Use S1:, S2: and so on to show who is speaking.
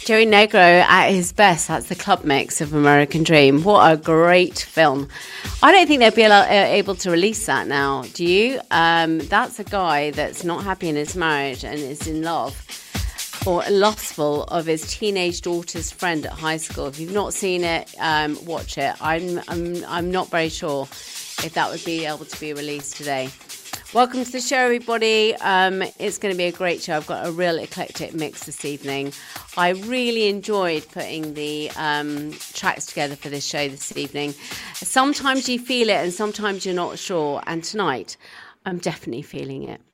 S1: Joey Negro at his best. That's the club mix of American Dream. What a great film. I don't think they'd be able to release that now. Do you? That's a guy that's not happy in his marriage and is in love or lustful of his teenage daughter's friend at high school. If you've not seen it, watch it. I'm not very sure if that would be able to be released today. Welcome to the show, everybody. It's going to be a great show. I've got a real eclectic mix this evening. I really enjoyed putting the tracks together for this show this evening. Sometimes you feel it and sometimes you're not sure. And tonight, I'm definitely feeling it.